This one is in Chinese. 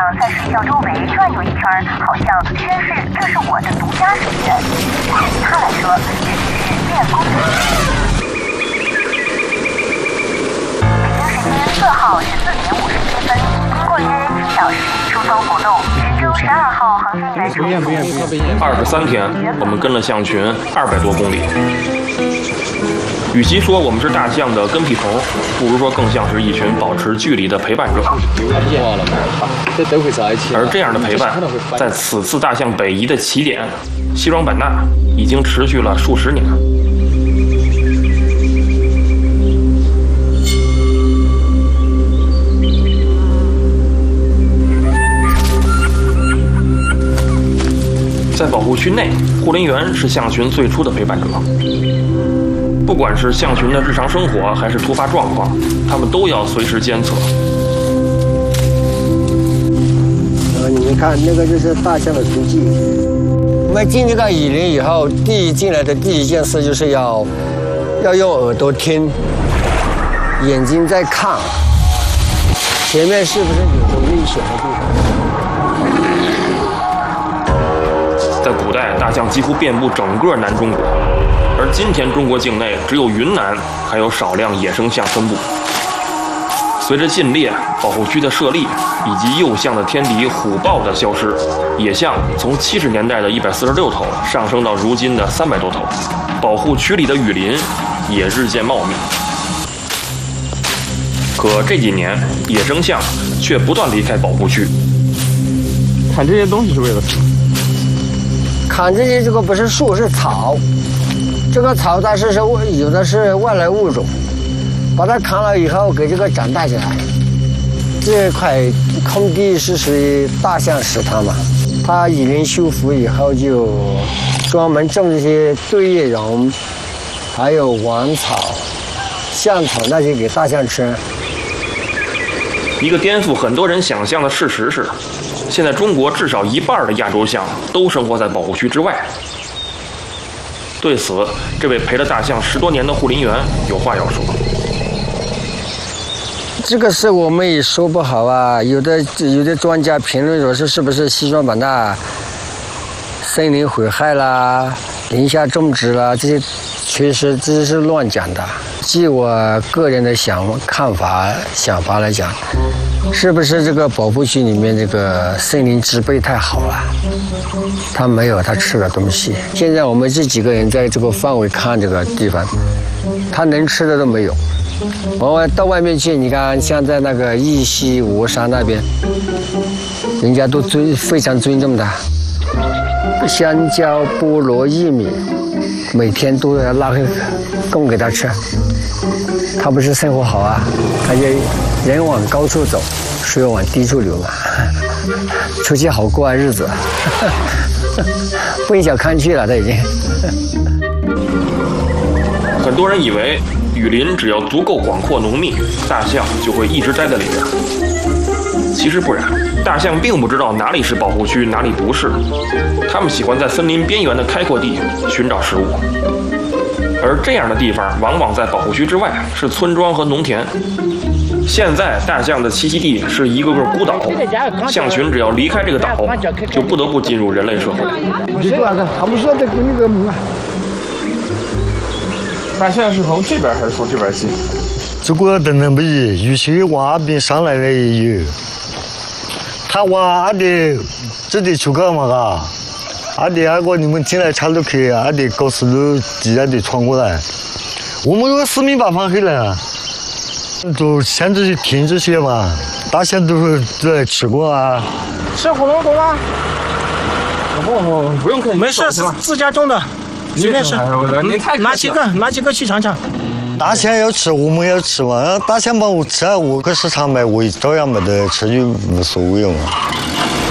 在水窖周围转悠一圈，好像宣示这是我的独家水源。对于他来说，这只是练功的事。北京时间4号14点57分，经过约1小时疏松活动，神舟12号航天员成功。 23天，我们跟了象群200多公里。与其说我们是大象的跟屁虫，不如说更像是一群保持距离的陪伴者。而这样的陪伴，在此次大象北移的起点西双版纳，已经持续了数十年。在保护区内，护林员是象群最初的陪伴者。不管是象群的日常生活，还是突发状况，他们都要随时监测。 你们看，那个就是大象的足迹。我们进这个雨林以后，进来的第一件事就是要用耳朵听，眼睛在看，前面是不是有着危险的地方。在古代，大象几乎遍布整个南中国。而今天，中国境内只有云南还有少量野生象分布。随着禁猎、保护区的设立以及幼象的天敌虎豹的消失，野象从70年代的146头上升到如今的300多头，保护区里的雨林也日渐茂密。可这几年，野生象却不断离开保护区。 看这些东西是为了什么？ 看这些，这个不是树，是草。这个草它是有的是外来物种，把它砍了以后给这个长大起来。这块空地是属于大象食堂嘛，它雨林修复以后就专门种这些对叶榕，还有王草、象草那些给大象吃。 一个颠覆很多人想象的事实是，现在中国至少1半的亚洲象都生活在保护区之外。对此，这位陪了大象10多年的护林员有话要说。 这个事我们也说不好啊，有的专家评论说是不是西双版纳森林毁害啦、林下种植啦，这些确实这是乱讲的。据我个人的想法来讲，是不是这个保护区里面这个森林植被太好了？他没有他吃的东西。现在我们这几个人在这个范围看这个地方，他能吃的都没有。我到外面去，你看像在那个义溪、吴山那边，人家都非常尊重他。香蕉、菠萝、薏米，每天都要拉回供给他吃。他不是生活好啊，他就人往高处走，水往低处流嘛，出去好过日子。不小看去了，他已经。 很多人以为雨林只要足够广阔浓密，大象就会一直待在里边。其实不然，大象并不知道哪里是保护区，哪里不是。它们喜欢在森林边缘的开阔地寻找食物，而这样的地方往往在保护区之外，是村庄和农田。现在大象的栖息地是一个个孤岛，象群只要离开这个岛，就不得不进入人类社会。 大象是从这边还是从这边进？ 这个等等不一，有些往那边上来的也有。他往那里这里去干嘛噶？那里那个你们进来查都可以，那里高速路直接的穿过来。我们有4面8方黑了。就限制停这些嘛，大象都是在吃过啊。 吃火龙果吗？ 不用客气， 没事，自家种的，随便吃。拿几个去尝尝。 大象要吃，我们要吃嘛。大象帮我吃，我搁市场买，我照样没得吃就无所谓嘛。